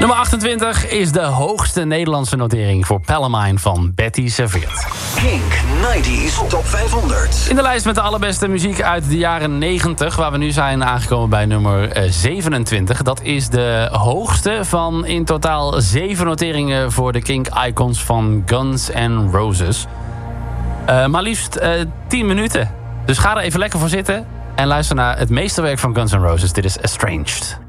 Nummer 28 is de hoogste Nederlandse notering voor Palomine van Betty Serveert. Kink 90s Top 500. In de lijst met de allerbeste muziek uit de jaren 90... waar we nu zijn aangekomen bij nummer 27. Dat is de hoogste van in totaal 7 noteringen... voor de Kink Icons van Guns N' Roses. Maar liefst 10 minuten. Dus ga er even lekker voor zitten... en luister naar het meesterwerk van Guns N' Roses. Dit is Estranged.